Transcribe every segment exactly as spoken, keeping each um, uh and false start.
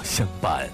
相伴。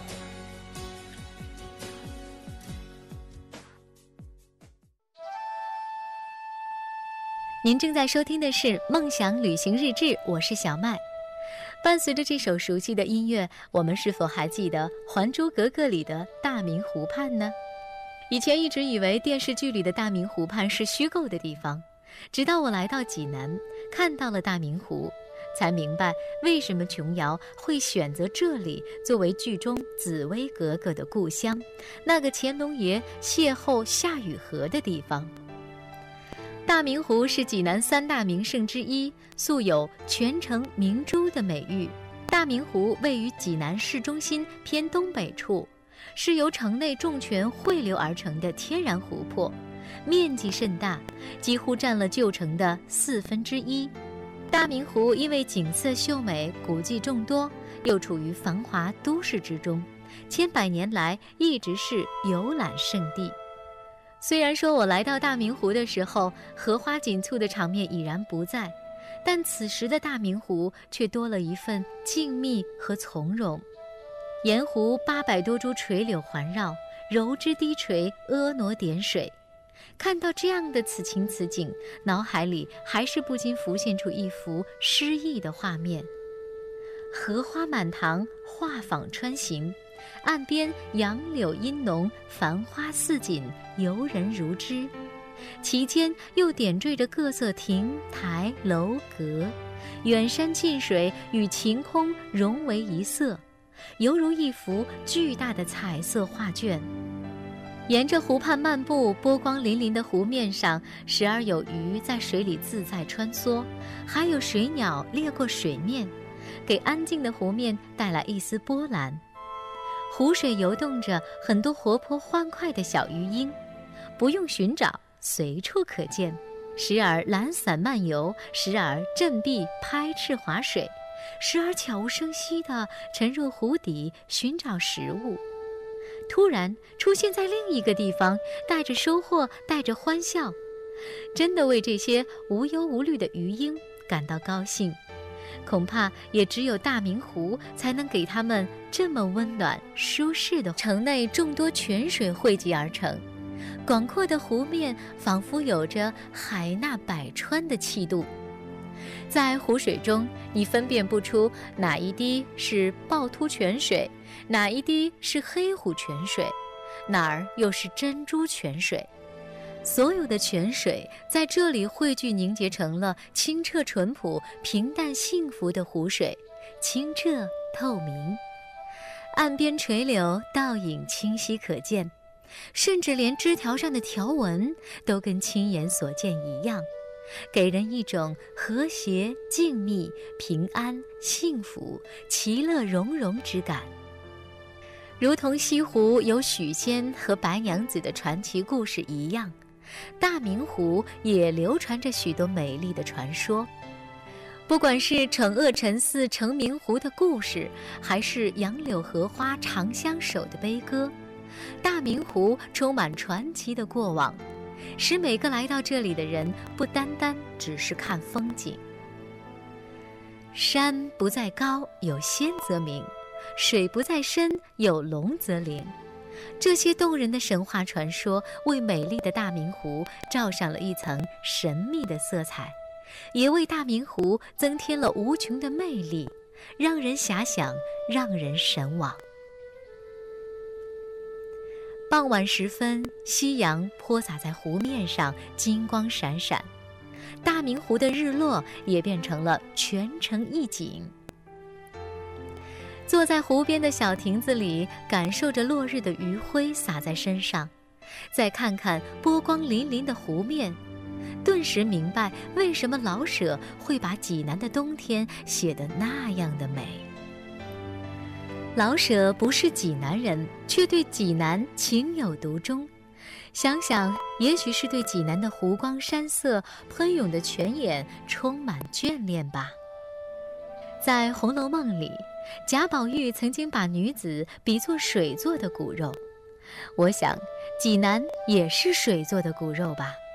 您正在收听的是《梦想旅行日志》，我是小麦。伴随着这首熟悉的音乐，我们是否还记得《还珠格格》里的大明湖畔呢？以前一直以为电视剧里的大明湖畔是虚构的地方，直到我来到济南，看到了大明湖，才明白为什么琼瑶会选择这里作为剧中紫薇格格的故乡，那个乾隆爷邂逅夏雨荷的地方。大明湖是济南三大名胜之一，素有全城明珠的美誉。大明湖位于济南市中心偏东北处，是由城内重泉汇流而成的天然湖泊，面积甚大，几乎占了旧城的四分之一。大明湖因为景色秀美，古迹众多，又处于繁华都市之中，千百年来一直是游览胜地。虽然说我来到大明湖的时候，荷花锦簇的场面已然不在，但此时的大明湖却多了一份静谧和从容。沿湖八百多株垂柳环绕，柔枝低垂，婀娜点水。看到这样的此情此景，脑海里还是不禁浮现出一幅诗意的画面：荷花满堂，画舫穿行，岸边杨柳阴浓，繁花似锦，游人如织。其间又点缀着各色亭台楼阁，远山近水与晴空融为一色，犹如一幅巨大的彩色画卷。沿着湖畔漫步，波光粼粼的湖面上，时而有鱼在水里自在穿梭，还有水鸟掠过水面，给安静的湖面带来一丝波澜。湖水游动着很多活泼欢快的小鱼鹰，不用寻找，随处可见，时而懒散漫游，时而振臂拍翅划水，时而悄无声息地沉入湖底寻找食物，突然出现在另一个地方，带着收获，带着欢笑。真的为这些无忧无虑的鱼鹰感到高兴，恐怕也只有大明湖才能给他们这么温暖舒适的。城内众多泉水汇集而成，广阔的湖面仿佛有着海纳百川的气度。在湖水中，你分辨不出哪一滴是趵突泉水，哪一滴是黑虎泉水，哪儿又是珍珠泉水。所有的泉水在这里汇聚凝结成了清澈淳朴、平淡幸福的湖水，清澈透明，岸边垂柳倒影清晰可见，甚至连枝条上的条纹都跟亲眼所见一样，给人一种和谐、静谧、平安、幸福、其乐融融之感。如同西湖有许仙和白娘子的传奇故事一样，大明湖也流传着许多美丽的传说。不管是惩恶沉寺成明湖的故事，还是杨柳荷花长相守的悲歌，大明湖充满传奇的过往，使每个来到这里的人不单单只是看风景。山不在高，有仙则名；水不在深，有龙则灵。这些动人的神话传说为美丽的大明湖罩上了一层神秘的色彩，也为大明湖增添了无穷的魅力，让人遐想，让人神往。傍晚时分，夕阳泼洒在湖面上，金光闪闪，大明湖的日落也变成了全城一景。坐在湖边的小亭子里，感受着落日的余晖洒在身上，再看看波光粼粼的湖面，顿时明白为什么老舍会把济南的冬天写得那样的美。老舍不是济南人，却对济南情有独钟。想想，也许是对济南的湖光山色、喷涌的泉眼充满眷恋吧。在《红楼梦》里，贾宝玉曾经把女子比作水做的骨肉，我想济南也是水做的骨肉吧。